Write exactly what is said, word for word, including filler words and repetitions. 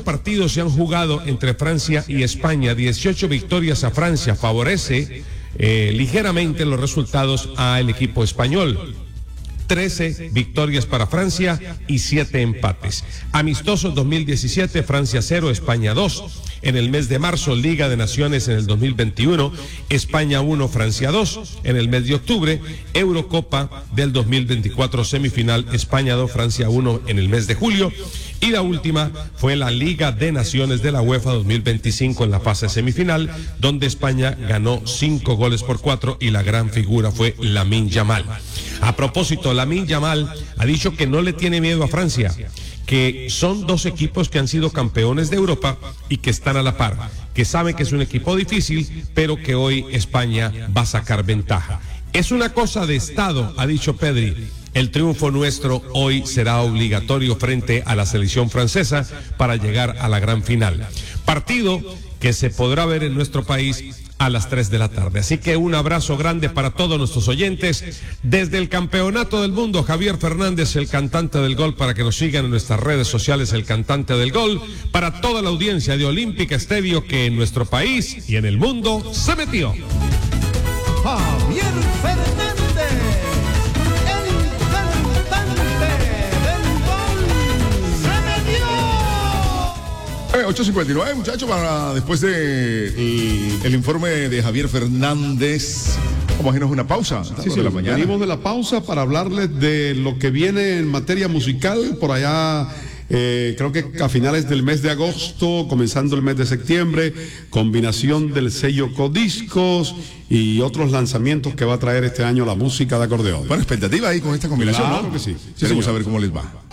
partidos se han jugado entre Francia y España, dieciocho victorias a Francia, favorece eh, ligeramente los resultados al equipo español. trece victorias para Francia y siete empates. Amistosos dos mil diecisiete, Francia cero, España dos. En el mes de marzo, Liga de Naciones en el dos mil veintiuno, España uno, Francia dos. En el mes de octubre, Eurocopa del dos mil veinticuatro, semifinal, España dos, Francia uno en el mes de julio. Y la última fue la Liga de Naciones de la UEFA dos mil veinticinco en la fase semifinal, donde España ganó cinco goles por cuatro y la gran figura fue Lamine Yamal. A propósito, Lamine Yamal ha dicho que no le tiene miedo a Francia, que son dos equipos que han sido campeones de Europa y que están a la par, que saben que es un equipo difícil, pero que hoy España va a sacar ventaja. Es una cosa de Estado, ha dicho Pedri. El triunfo nuestro hoy será obligatorio frente a la selección francesa para llegar a la gran final. Partido que se podrá ver en nuestro país a las tres de la tarde. Así que un abrazo grande para todos nuestros oyentes. Desde el Campeonato del Mundo, Javier Fernández, el cantante del gol, para que nos sigan en nuestras redes sociales, el cantante del gol, para toda la audiencia de Olímpica Estéreo que en nuestro país y en el mundo se metió. Javier Fernández, el cantante del gol, se metió. ocho cincuenta y nueve, muchachos, para después de el, el informe de Javier Fernández. Vamos a irnos una pausa. Sí, sí, de la mañana. Venimos de la pausa para hablarles de lo que viene en materia musical por allá. Eh, creo que a finales del mes de agosto, comenzando el mes de septiembre, combinación del sello Codiscos y otros lanzamientos que va a traer este año la música de acordeón. Bueno, expectativa ahí con esta combinación, Claro ¿no? que sí. Queremos Sí, saber cómo les va.